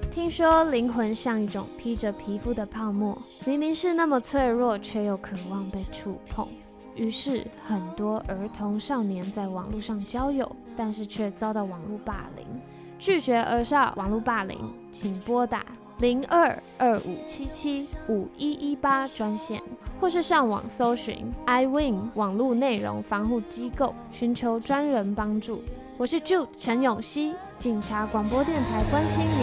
听说灵魂像一种披着皮肤的泡沫，明明是那么脆弱，却又渴望被触碰。于是，很多儿童少年在网络上交友，但是却遭到网络霸凌。拒绝儿少网络霸凌，请拨打0225775118专线，或是上网搜寻 iWin 网络内容防护机构，寻求专人帮助。我是 Jude 陈永熙，警察广播电台关心你。